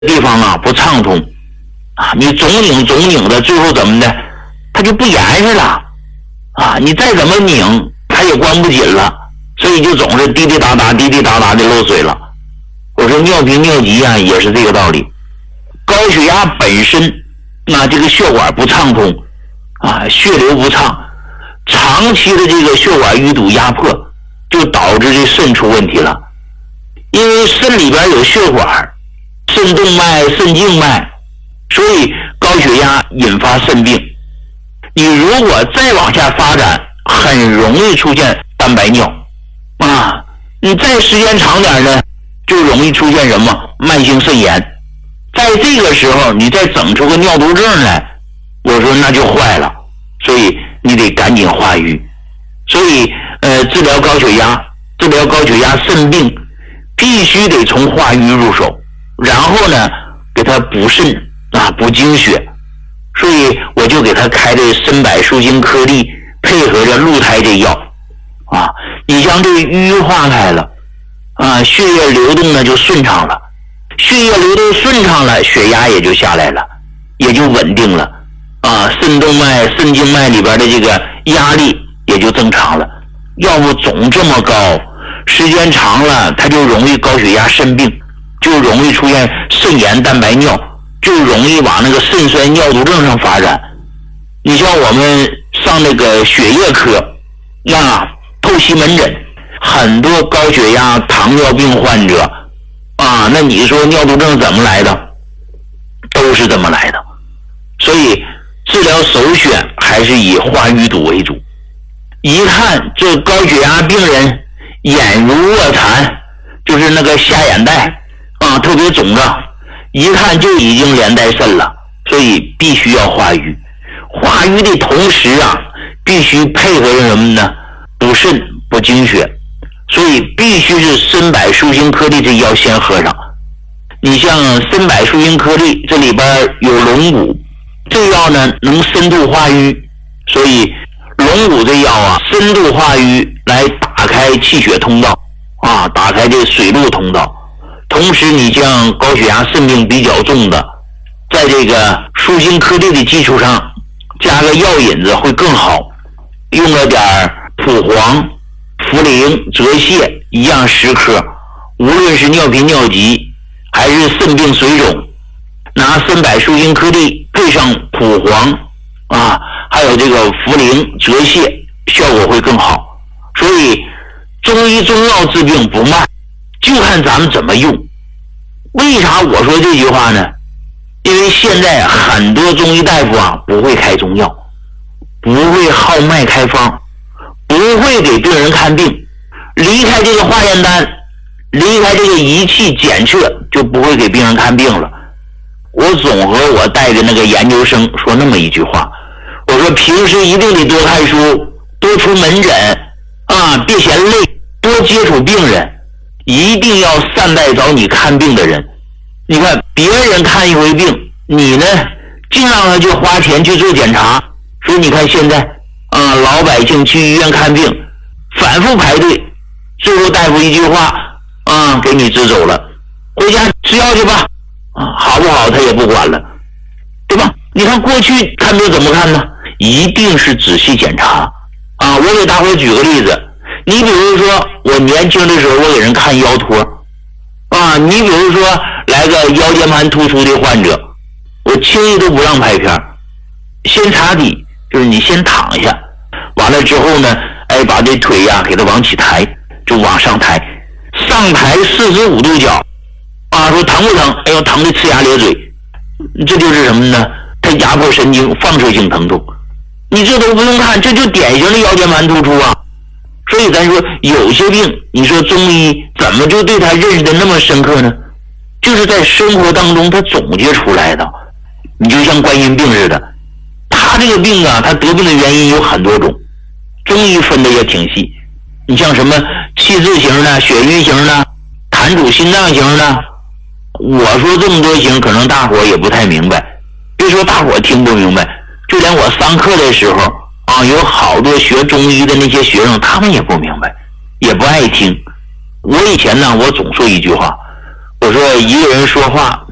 地方啊不畅通啊，你总拧的，最后怎么的，它就不严实了啊，你再怎么拧它也关不紧了，所以就总是滴滴答答的漏水了。我说尿频尿急啊也是这个道理，高血压本身这个血管不畅通啊，血流不畅，长期的这个血管淤堵压迫就导致这肾出问题了。因为肾里边有血管，肾动脉、肾静脉，所以高血压引发肾病。你如果再往下发展，很容易出现蛋白尿啊，你再时间长点呢，就容易出现什么慢性肾炎。在这个时候你再整出个尿毒症来，我说那就坏了，所以你得赶紧化瘀。所以治疗高血压肾病必须得从化瘀入手，然后呢给他补肾补精血。所以我就给他开这参柏舒筋颗粒，配合着鹿胎这药啊，你像这瘀化开了啊，血液流动呢就顺畅了，血液流动顺畅了，血压也就下来了，也就稳定了啊，肾动脉、肾静脉里边的这个压力也就正常了。要不总这么高，时间长了它就容易高血压肾病，就容易出现肾炎蛋白尿，就容易往那个肾衰尿毒症上发展。你像我们上那个血液科透析门诊，很多高血压糖尿病患者啊，那你说尿毒症怎么来的？都是这么来的。所以治疗首选还是以化瘀堵为主。一看这高血压病人眼如卧蚕，就是那个下眼袋特别肿胀，一看就已经连带肾了，所以必须要化瘀。化瘀的同时必须配合着什么呢？补肾补精血，所以必须是参柏舒筋颗粒这药先喝上。你像参柏舒筋颗粒这里边有龙骨，这药呢能深度化瘀，所以龙骨这药深度化瘀，来打开气血通道打开这水路通道。同时你像高血压肾病比较重的，在这个舒筋颗粒的基础上加个药引子会更好，用了点蒲黄、茯苓、泽泻一样10克，无论是尿频尿急还是肾病水肿，拿参柏舒筋颗粒配上蒲黄还有这个茯苓、泽泻，效果会更好。所以中医中药治病不慢，就看咱们怎么用。为啥我说这句话呢？因为现在很多中医大夫不会开中药，不会号脉开方，不会给病人看病，离开这个化验单，离开这个仪器检测，就不会给病人看病了。我总和我带的那个研究生说那么一句话，我说平时一定得多看书，多出门诊别嫌累，多接触病人，一定要善待找你看病的人。你看别人看一回病，你呢尽让他去花钱去做检查。所以你看现在老百姓去医院看病反复排队，最后大夫一句话给你支走了，回家吃药去吧好不好他也不管了，对吧？你看过去看病怎么看呢？一定是仔细检查我给大伙举个例子，你比如说我年轻的时候我给人看腰托你比如说来个腰间盘突出的患者，我轻易都不让拍片，先查底，就是你先躺下，完了之后呢把这腿给它往起抬，就往上抬，上抬45度角说疼不疼？哎呦疼的呲牙咧嘴，这就是什么呢？它压迫神经放射性疼痛，你这都不用看，这就典型的腰间盘突出所以咱说有些病，你说中医怎么就对他认识的那么深刻呢？就是在生活当中他总结出来的。你就像冠心病似的，他这个病他得病的原因有很多种，中医分的也挺细。你像什么气滞型的、血瘀型的、痰阻心脏型的，我说这么多型可能大伙也不太明白，别说大伙听不明白，就连我上课的时候有好多学中医的那些学生，他们也不明白，也不爱听。我以前我总说一句话，我说一个人说话